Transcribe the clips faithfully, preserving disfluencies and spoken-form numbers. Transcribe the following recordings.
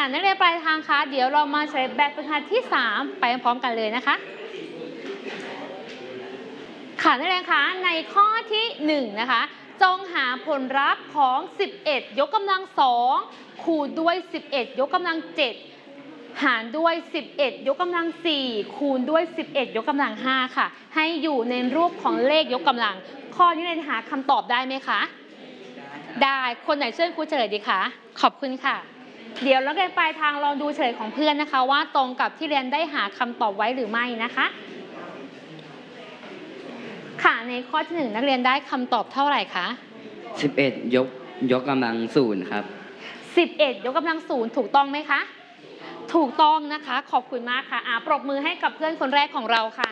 นักเรียนปลายทางคะเดี๋ยวเรามาใช้แบบฝึกหัดที่สามไปพร้อมกันเลยนะคะค่ะนักเรียนคะในข้อที่หนึ่งนะคะจงหาผลลัพธ์ของสิบเอ็ดยกกำลังสองคูณด้วยสิบเอ็ดยกกำลังเจ็ดหารด้วยสิบเอ็ดยกกำลังสี่คูณด้วยสิบเอ็ดยกกำลังห้าค่ะให้อยู่ในรูปของเลขยกกำลังข้อนี้เรียนหาคำตอบได้ไหมคะได้คนไหนเชิญครูเฉลยดีคะขอบคุณค่ะเดี๋ยวนักเรียนปลายทางลองดูเฉลยของเพื่อนนะคะว่าตรงกับที่เรียนได้หาคำตอบไว้หรือไม่นะคะค่ะในข้อที่หนึ่งนักเรียนได้คำตอบเท่าไหร่คะสิบเอ็ดยกยกกำลังศูนย์ครับสิบเอ็ดยกกำลังศูนย์ถูกต้องไหมคะถูกต้องนะคะขอบคุณมากค่ะอ่าปรบมือให้กับเพื่อนคนแรกของเราค่ะ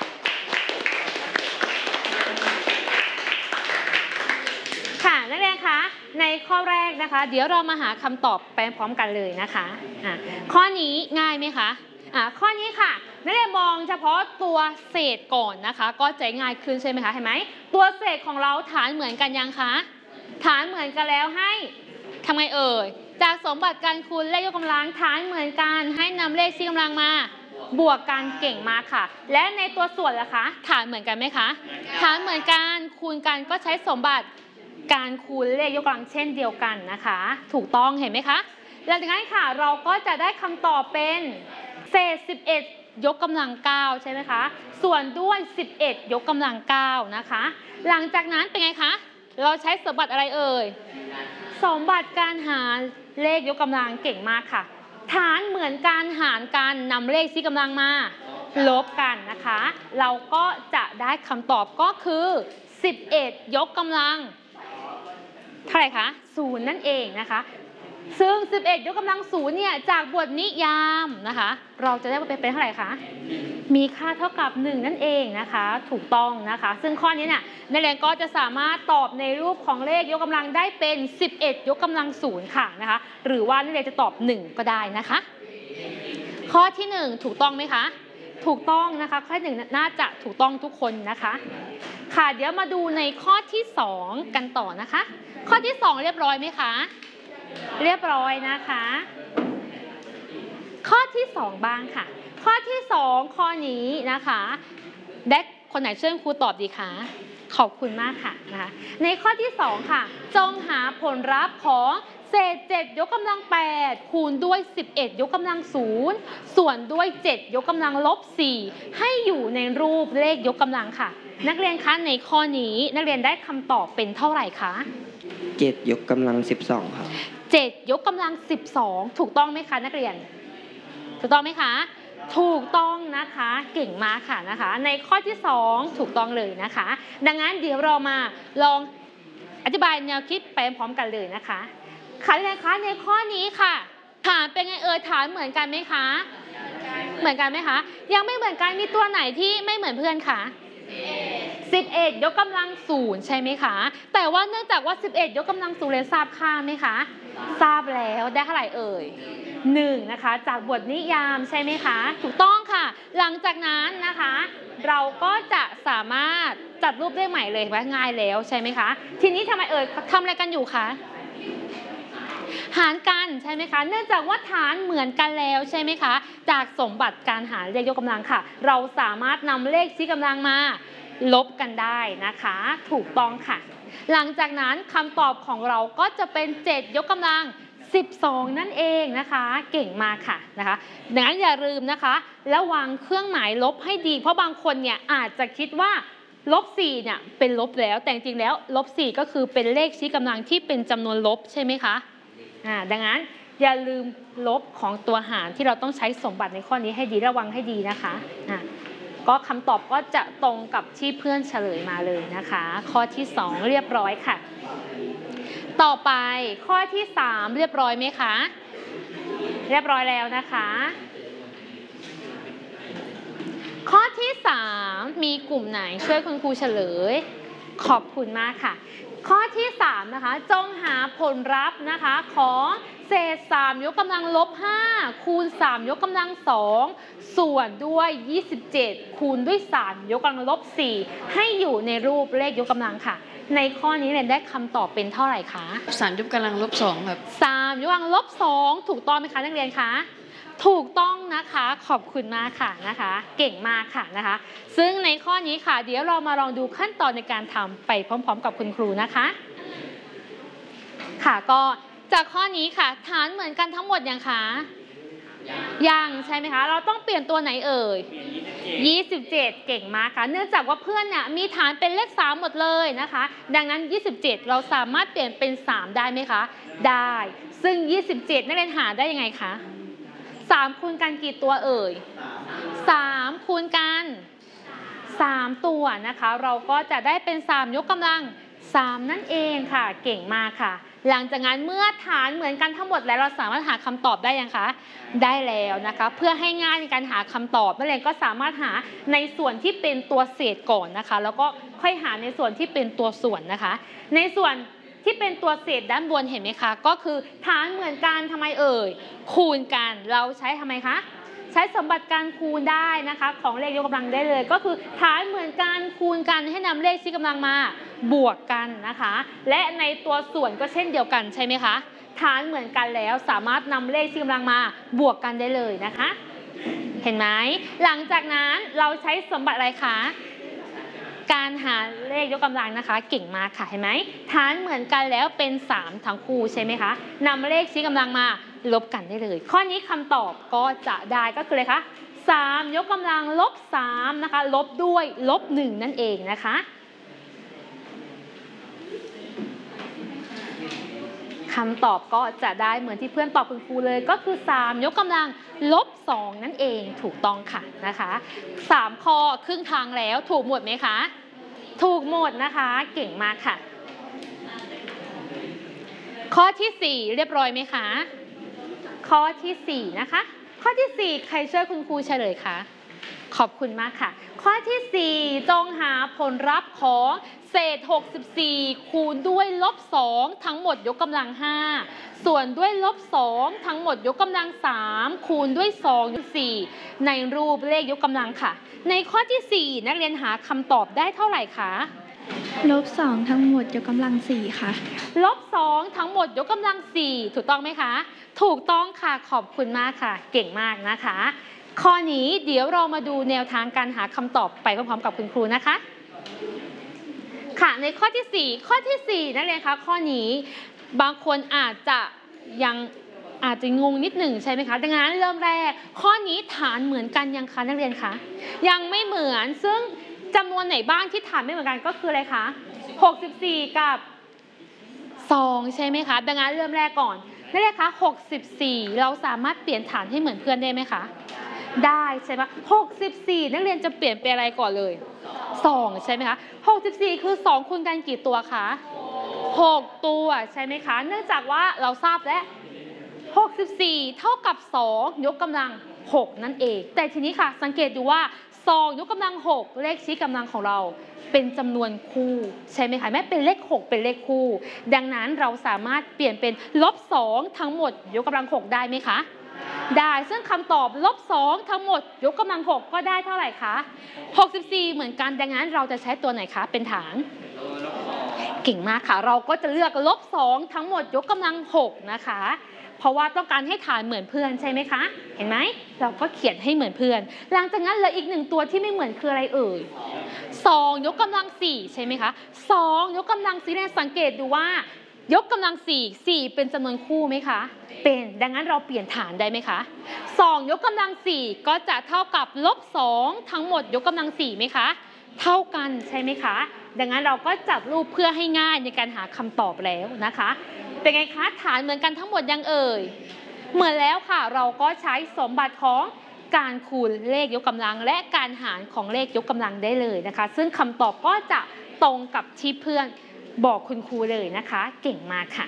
ค่ะนักเรียนคะในข้อแรกนะคะเดี๋ยวเรามาหาคำตอบไปพร้อมกันเลยนะคะอ่าข้อนี้ง่ายไหมคะอ่าข้อนี้ค่ะนักเรียนมองเฉพาะตัวเศษก่อนนะคะก็จะง่ายขึ้นใช่ไหมคะเห็นไหมตัวเศษของเราฐานเหมือนกันยังคะฐานเหมือนกันแล้วให้ทำไงเอ่ยจากสมบัติการคูณเลขยกกำลังฐานเหมือนกันให้นำเลขชี้กำลังมาบวกกันเก่งมากค่ะและในตัวส่วนล่ะคะฐานเหมือนกันไหมคะฐานเหมือนกันคูณกันก็ใช้สมบัติการคูณเลขยกกำลังเช่นเดียวกันนะคะถูกต้องเห็นไหมคะหลังจากนั้นค่ะเราก็จะได้คำตอบเป็นเศษสิบเอ็ดยกกำลังเก้าใช่ไหมคะส่วนด้วยสิบเอ็ดยกกำลังเก้านะคะหลังจากนั้นเป็นไงคะเราใช้สมบัติอะไรเอ่ยสมบัติการหารเลขยกกำลังเก่งมากค่ะฐานเหมือนการหารกันนำเลขชี้กำลังมาลบกันนะคะเราก็จะได้คำตอบก็คือสิบเอ็ดยกกำลังเท่าไหร่คะศูนย์นั่นเองนะคะซึ่งสิบเอ็ดยกกำลังศูนย์เนี่ยจากบทนิยามนะคะเราจะได้เป็นเท่าไหร่คะมีค่าเท่ากับหนึ่งนั่นเองนะคะถูกต้องนะคะซึ่งข้อนี้เนี่ยนักเรียนก็จะสามารถตอบในรูปของเลขยกกำลังได้เป็นสิบเอ็ดยกกำลังศูนย์ค่ะนะคะหรือว่านักเรียนจะตอบหนึ่งก็ได้นะคะข้อที่หนึ่งถูกต้องไหมคะถูกต้องนะคะข้อหนึ่งน่าจะถูกต้องทุกคนนะคะค่ะเดี๋ยวมาดูในข้อที่สองกันต่อนะคะข้อที่สองเรียบร้อยไหมคะเรียบร้อยนะคะข้อที่สองบ้างค่ะข้อที่สองข้อนี้นะคะเด็กคนไหนช่วยครูตอบดีคะขอบคุณมากค่ะนะคะในข้อที่สองค่ะจงหาผลลัพธ์ของเศษเจ็ดยกกำลังแปดคูณด้วยสิบเอ็ดยกกำลังศูนย์ส่วนด้วยเจ็ดยกกำลังลบสี่ให้อยู่ในรูปเลขยกกำลังค่ะนักเรียนคะในข้อนี้นักเรียนได้คำตอบเป็นเท่าไหร่คะเจ็ดยกกำลังสิบสองครับเจ็ดยกกำลังสิบสองถูกต้องไหมคะนักเรียนถูกต้องไหมคะถูกต้องนะคะเก่งมากค่ะนะคะในข้อที่สองถูกต้องเลยนะคะดังนั้นเดี๋ยวเรามาลองอธิบายแนวคิดไปพร้อมกันเลยนะคะค่ะนักเรียนคะในข้อนี้ค่ะฐานเป็นไงเอ่ยฐานเหมือนกันไหมคะเหมือนกันไหมคะยังไม่เหมือนกันมีตัวไหนที่ไม่เหมือนเพื่อนคะสิบเอ็ดยกกำลังศูนย์ใช่ไหมคะแต่ว่าเนื่องจากว่าสิบเอ็ดยกกำลังศูนย์เรียนทราบค่าไหมคะทราบแล้วได้เท่าไหร่เอ่ยหนึ่งนะคะจากบทนิยามใช่ไหมคะถูกต้องค่ะหลังจากนั้นนะคะเราก็จะสามารถจัดรูปได้ใหม่เลยว่าง่ายแล้วใช่ไหมคะทีนี้ทำไมเอ่ยทำอะไรกันอยู่คะหารกันใช่ไหมคะเนื่องจากว่าฐานเหมือนกันแล้วใช่ไหมคะจากสมบัติการหารเลขยกกำลังค่ะเราสามารถนำเลขชี้กำลังมาลบกันได้นะคะถูกต้องค่ะหลังจากนั้นคำตอบของเราก็จะเป็นเจ็ดยกกำลังสิบสองนั่นเองนะคะเก่งมากค่ะนะคะดังนั้นอย่าลืมนะคะระวังเครื่องหมายลบให้ดีเพราะบางคนเนี่ยอาจจะคิดว่าลบสี่เนี่ยเป็นลบแล้วแต่จริงๆแล้วลบสี่ก็คือเป็นเลขชี้กำลังที่เป็นจำนวนลบใช่ไหมคะอ่าดังนั้นอย่าลืมลบของตัวหารที่เราต้องใช้สมบัติในข้อนี้ให้ดีระวังให้ดีนะคะอ่าก็คำตอบก็จะตรงกับที่เพื่อนเฉลยมาเลยนะคะข้อที่สองเรียบร้อยค่ะต่อไปข้อที่สามเรียบร้อยไหมคะเรียบร้อยแล้วนะคะข้อที่สามมีกลุ่มไหนช่วยคุณครูเฉลยขอบคุณมากค่ะข้อที่สามนะคะจงหาผลลัพธ์นะคะของเศษสามยกกำลังลบห้าคูณสามยกกำลังสองส่วนด้วยยี่สิบเจ็ดคูณด้วยสามยกกำลังลบสี่ให้อยู่ในรูปเลขยกกำลังค่ะในข้อนี้เรียนได้คำตอบเป็นเท่าไหร่คะสามยกกำลังลบสองครับสามยกกำลังลบสองถูกต้องไหมคะนักเรียนคะถูกต้องนะคะขอบคุณมากค่ะนะคะเก่งมากค่ะนะคะซึ่งในข้อนี้ค่ะเดี๋ยวเรามาลองดูขั้นตอนในการทำไปพร้อมๆ กับคุณครูนะคะค่ะก็จากข้อนี้ค่ะฐานเหมือนกันทั้งหมดยังคะยังใช่ไหมคะเราต้องเปลี่ยนตัวไหนเอ่ยยี่สิบเจ็ดเก่งมากค่ะเนื่องจากว่าเพื่อนเนี่ยมีฐานเป็นเลขสามหมดเลยนะคะดังนั้นยี่สิบเจ็ดเราสามารถเปลี่ยนเป็นสามได้ไหมคะได้ซึ่งยี่สิบเจ็ดนักเรียนหาได้ยังไงคะสามคูณกันกี่ตัวเอ่ยสามคูณกันสามตัวนะคะเราก็จะได้เป็นสามยกกำลังสามนั่นเองค่ะเก่งมากค่ะหลังจากนั้นเมื่อฐานเหมือนกันทั้งหมดแล้วเราสามารถหาคำตอบได้ยังคะได้แล้วนะคะเพื่อให้ง่ายในการหาคำตอบนักเรียนก็สามารถหาในส่วนที่เป็นตัวเศษก่อนนะคะแล้วก็ค่อยหาในส่วนที่เป็นตัวส่วนนะคะในส่วนที่เป็นตัวเศษด้านบนเห็นไหมคะก็คือฐานเหมือนกันทำไมเอ่ยคูณกันเราใช้ทำไมคะใช้สมบัติการคูณได้นะคะของเลขยกกำลังได้เลยก็คือฐานเหมือนกันคูณกันให้นำเลขชี้กำลังมาบวกกันนะคะและในตัวส่วนก็เช่นเดียวกันใช่ไหมคะฐานเหมือนกันแล้วสามารถนำเลขชี้กำลังมาบวกกันได้เลยนะคะเห็นไหมหลังจากนั้นเราใช้สมบัติอะไรคะการหาเลขยกกำลังนะคะเก่งมากค่ะเห็นไหมฐานเหมือนกันแล้วเป็นสามทั้งคู่ใช่ไหมคะนำเลขชี้กำลังมาลบกันได้เลยข้อนี้คำตอบก็จะได้ก็คืออะไรคะสามยกกำลังลบสามนะคะลบด้วยลบหนึ่งนั่นเองนะคะคำตอบก็จะได้เหมือนที่เพื่อนตอบคุณครูเลยก็คือสามยกกำลังลบสองนั่นเองถูกต้องค่ะนะคะสามข้อครึ่งทางแล้วถูกหมดไหมคะถูกหมดนะคะเก่งมากค่ะข้อที่สี่เรียบร้อยไหมคะข้อที่สี่นะคะข้อที่สี่ใครช่วยคุณครูเฉลยคะขอบคุณมากค่ะข้อที่สี่จงหาผลลัพธ์ของเศษหกสิบสี่คูณด้วยลบสองทั้งหมดยกกำลังห้าส่วนด้วยลบสองทั้งหมดยกกำลังสามคูณด้วยสองยกสี่ในรูปเลขยกกำลังค่ะในข้อที่สี่นักเรียนหาคำตอบได้เท่าไหร่คะลบสองทั้งหมดยกกำลังสี่ค่ะลบสองทั้งหมดยกกำลังสี่ถูกต้องไหมคะถูกต้องค่ะขอบคุณมากค่ะเก่งมากนะคะข้อนี้เดี๋ยวเรามาดูแนวทางการหาคำตอบไปพร้อมๆกับคุณครูนะคะค่ะในข้อที่สี่ข้อที่สี่นักเรียนคะข้อนี้บางคนอาจจะยังอาจจะงงนิดหนึ่งใช่ไหมคะดังนั้นเริ่มแรกข้อนี้ฐานเหมือนกันยังคะนักเรียนคะยังไม่เหมือนซึ่งจำนวนไหนบ้างที่ฐานไม่เหมือนกันก็คืออะไรคะหกสิบสี่กับสองใช่ไหมคะดังนั้นเริ่มแรกก่อนนักเรียนคะหกสิบสี่เราสามารถเปลี่ยนฐานให้เหมือนเพื่อนได้ไหมคะได้ใช่ไหมหกสิบสี่นักเรียนจะเปลี่ยนเป็นอะไรก่อนเลยสองใช่ไหมคะหกสิบสี่คือสองคูณกันกี่ตัวคะหกตัวใช่ไหมคะเนื่องจากว่าเราทราบแล้วหกสิบสี่เท่ากับสองยกกำลังหกนั่นเองแต่ทีนี้ค่ะสังเกตดูว่าสองยกกำลังหกเลขชี้กำลังของเราเป็นจำนวนคู่ใช่ไหมคะแม้เป็นเลขหกเป็นเลขคู่ดังนั้นเราสามารถเปลี่ยนเป็นลบสองทั้งหมดยกกำลังหกได้ไหมคะได้ซึ่งคำตอบลบสองทั้งหมดยกกำลังหกก็ได้เท่าไหร่คะหกสิบสี่เหมือนกันดังนั้นเราจะใช้ตัวไหนคะเป็นฐานเก่งมากค่ะเราก็จะเลือกลบสองทั้งหมดยกกำลังหกนะคะเพราะว่าต้องการให้ฐานเหมือนเพื่อนใช่ไหมคะเห็นไหมเราก็เขียนให้เหมือนเพื่อนหลังจากนั้นเหลืออีกหนึ่งตัวที่ไม่เหมือนคืออะไรเอ่ยสองยกกำลังสี่ใช่ไหมคะสองยกกำลังสี่เนี่ยสังเกตดูว่ายกกำลังสี่สี่เป็นจำนวนคู่ไหมคะเป็นดังนั้นเราเปลี่ยนฐานได้ไหมคะสองยกกำลังสี่ก็จะเท่ากับลบสองทั้งหมดยกกำลังสี่ไหมคะเท่ากันใช่ไหมคะดังนั้นเราก็จัดรูปเพื่อให้ง่ายในการหาคำตอบแล้วนะคะเป็นไงคะฐานเหมือนกันทั้งหมดยังเอ่ยเหมือนแล้วค่ะเราก็ใช้สมบัติของการคูณเลขยกกำลังและการหารของเลขยกกำลังได้เลยนะคะซึ่งคำตอบก็จะตรงกับที่เพื่อนบอกคุณครูเลยนะคะเก่งมากค่ะ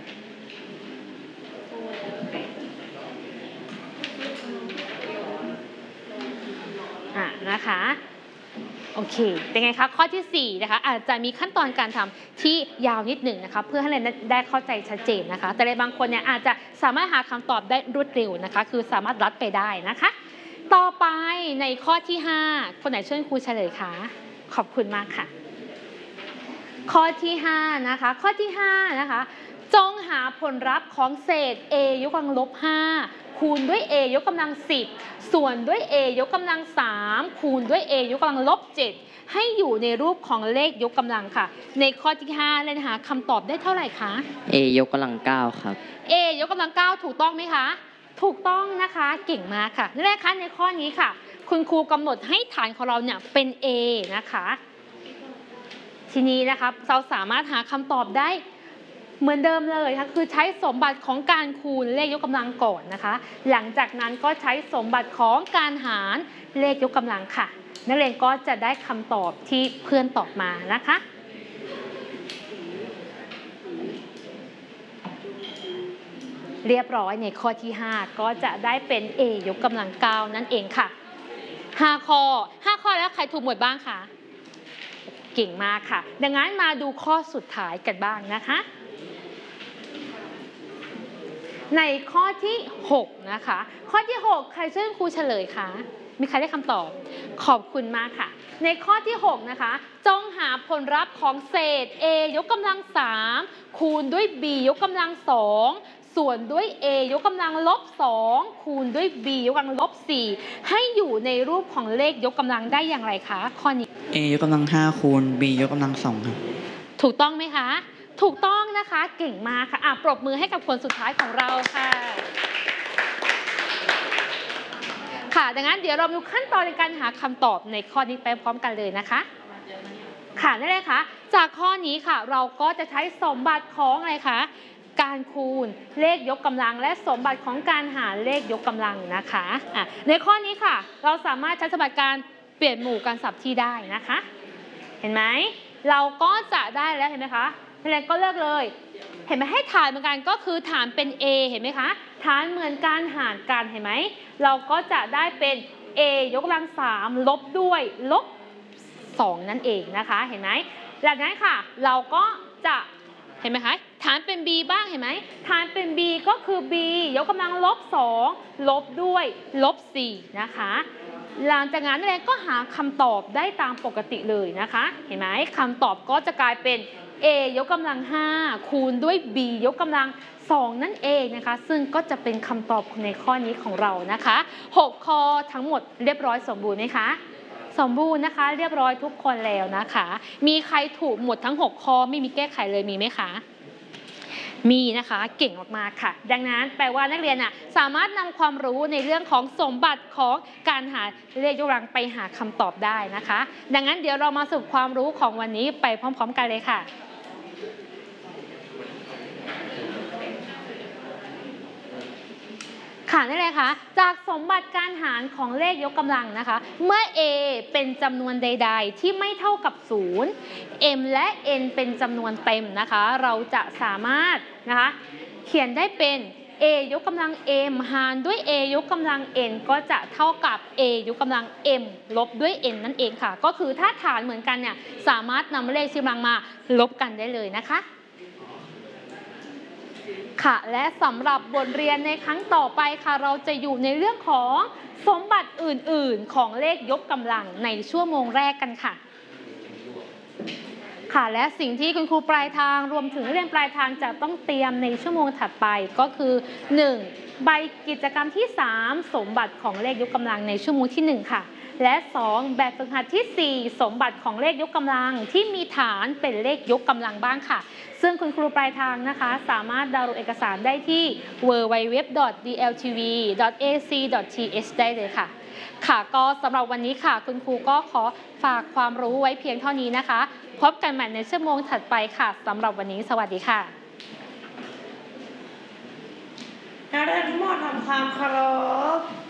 อ่ะนะคะโอเคเป็นไงคะข้อที่สี่นะคะอาจจะมีขั้นตอนการทำที่ยาวนิดหนึ่งนะคะเพื่อให้เราได้เข้าใจชัดเจนนะคะแต่ในบางคนเนี่ยอาจจะสามารถหาคำตอบได้รวดเร็วนะคะคือสามารถรัดไปได้นะคะต่อไปในข้อที่ห้าคนไหนช่วยครูเฉลยคะขอบคุณมากค่ะข้อที่ห้านะคะข้อที่ห้านะคะจงหาผลลัพธ์ของเศษ a ยกกำลังลบห้าคูณด้วย a ยกกำลังสิบส่วนด้วย a ยกกำลังสามคูณด้วย a ยกกำลังลบเจ็ดให้อยู่ในรูปของเลขยกกำลังค่ะในข้อที่ห้าเลยนะคะคำตอบได้เท่าไหร่คะ a ยกกำลังเก้าครับ a ยกกำลังเก้าถูกต้องไหมคะถูกต้องนะคะเก่งมากค่ะนั่นแหละคะในข้อนี้ค่ะคุณครูกำหนดให้ฐานของเราเนี่ยเป็น a นะคะทีนี้นะคะเราสามารถหาคำตอบได้เหมือนเดิมเลยค่ะคือใช้สมบัติของการคูณเลขยกกำลังก่อนนะคะหลังจากนั้นก็ใช้สมบัติของการหารเลขยกกำลังค่ะนักเรียนก็จะได้คำตอบที่เพื่อนตอบมานะคะเรียบร้อยในข้อที่ห้าก็จะได้เป็น a ยกกำลังเก้านั่นเองค่ะห้าข้อห้าข้อแล้วใครถูกหมดบ้างคะเก่งมากค่ะดังนั้นมาดูข้อสุดท้ายกันบ้างนะคะในข้อที่หกนะคะข้อที่หกใครช่วยครูเฉลยคะมีใครได้คำตอบขอบคุณมากค่ะในข้อที่หกนะคะจงหาผลลัพธ์ของเศษ a ยกกำลังสามคูณด้วย b ยกกำลังสองส่วนด้วย a ยกกำลังลบสองคูณด้วย b ยกกำลังลบสี่ให้อยู่ในรูปของเลขยกกำลังได้อย่างไรคะข้อนี้ a ยกกำลังห้าคูณ b ยกกำลังสองครับถูกต้องไหมคะถูกต้องนะคะเก่งมากค่ะอ่ะปรบมือให้กับคนสุดท้ายของเราค่ะค่ะดังนั้นเดี๋ยวเราดูขั้นตอนในการหาคำตอบในข้อนี้ไปพร้อมกันเลยนะคะค่ะนั่นเลยค่ะจากข้อนี้ค่ะเราก็จะใช้สมบัติของอะไรคะการคูณเลขยกกำลังและสมบัติของการหารเลขยกกำลังนะคะอ่ะในข้อนี้ค่ะเราสามารถใช้สมบัติการเปลี่ยนหมู่การสับที่ได้นะคะเห็นไหมเราก็จะได้แล้วเห็นไหมคะนักเรียนก็เลือกเลยเห็นไหมให้ฐานเหมือนกันก็คือฐานเป็น a เห็นไหมคะฐานเหมือนการหารกันเห็นไหมเราก็จะได้เป็น a ยกกำลังสามลบด้วยลบสองนั่นเองนะคะเห็นไหมหลังจากนั้นค่ะเราก็จะเห็นไหมคะฐานเป็น b บ้างเห็นไหมฐานเป็น b ก็คือ b ยกกำลังลบสองลบด้วยลบสี่นะคะหลังจากนั้นนักเรียนก็หาคำตอบได้ตามปกติเลยนะคะเห็นไหมคำตอบก็จะกลายเป็น a ยกกำลังห้าคูณด้วย b ยกกำลังสองนั่นเองนะคะซึ่งก็จะเป็นคำตอบในข้อนี้ของเรานะคะหกข้อทั้งหมดเรียบร้อยสมบูรณ์ไหมคะสมบูรณ์นะคะเรียบร้อยทุกคนแล้วนะคะมีใครถูกหมดทั้งหกข้อไม่มีแก้ไขเลยมีไหมคะมีนะคะเก่งมากๆค่ะดังนั้นแปลว่านักเรียนน่ะสามารถนำความรู้ในเรื่องของสมบัติของการหาเลขยกกำลังไปหาคำตอบได้นะคะดังนั้นเดี๋ยวเรามาสรุปความรู้ของวันนี้ไปพร้อมๆกันเลยค่ะค่ะนั่นเลยค่ะจากสมบัติการหารของเลขยกกำลังนะคะเมื่อ a เป็นจำนวนใดๆที่ไม่เท่ากับศูนย์ m และ n เป็นจำนวนเต็มนะคะเราจะสามารถนะคะเขียนได้เป็น a ยกกำลัง m หารด้วย a ยกกำลัง n ก็จะเท่ากับ a ยกกำลัง m ลบด้วย n นั่นเองค่ะก็คือถ้าฐานเหมือนกันเนี่ยสามารถนำเลขที่กำลังมาลบกันได้เลยนะคะค่ะและสำหรับบทเรียนในครั้งต่อไปค่ะเราจะอยู่ในเรื่องของสมบัติอื่นๆของเลขยกกำลังในชั่วโมงแรกกันค่ะค่ะและสิ่งที่คุณครูปลายทางรวมถึงนักเรียนปลายทางจะต้องเตรียมในชั่วโมงถัดไปก็คือหนึ่งใบกิจกรรมที่สามสมบัติของเลขยกกำลังในชั่วโมงที่หนึ่งค่ะและสองแบบฝึกหัดที่สี่สมบัติของเลขยกกำลังที่มีฐานเป็นเลขยกกำลังบ้างค่ะซึ่งคุณครูปลายทางนะคะสามารถดาวน์โหลดเอกสารได้ที่ ดับเบิลยู ดับเบิลยู ดับเบิลยู ดอท ดี แอล ที วี ดอท เอ ซี ดอท ที เอช ได้เลยค่ะค่ะก็สำหรับวันนี้ค่ะคุณครูก็ขอฝากความรู้ไว้เพียงเท่านี้นะคะพบกันใหม่ในชั่วโมงถัดไปค่ะสำหรับวันนี้สวัสดีค่ะนักเรียนทั้งหมดทำความเคารพ